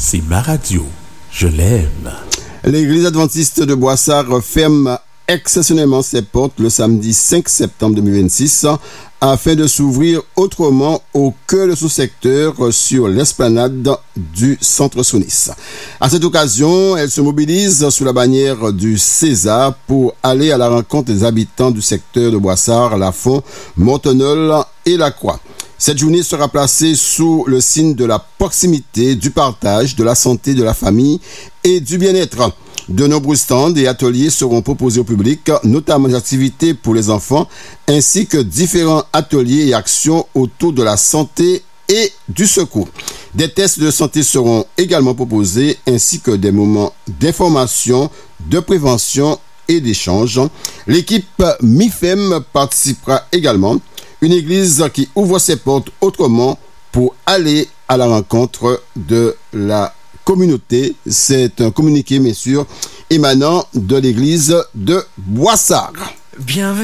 c'est ma radio. Je l'aime. L'église adventiste de Boissard ferme exceptionnellement ses portes le samedi 5 septembre 2026 afin de s'ouvrir autrement au cœur de son secteur sur l'esplanade du centre Sonis. À cette occasion, elle se mobilise sous la bannière du César pour aller à la rencontre des habitants du secteur de Boissard, Lafont, Montenol et La Croix. Cette journée sera placée sous le signe de la proximité, du partage, de la santé, de la famille et du bien-être. De nombreux stands et ateliers seront proposés au public, notamment des activités pour les enfants, ainsi que différents ateliers et actions autour de la santé et du secours. Des tests de santé seront également proposés, ainsi que des moments d'information, de prévention et d'échange. L'équipe MIFEM participera également. Une église qui ouvre ses portes autrement pour aller à la rencontre de la communauté. C'est un communiqué, bien sûr, émanant de l'église de Boissard. Bienvenue.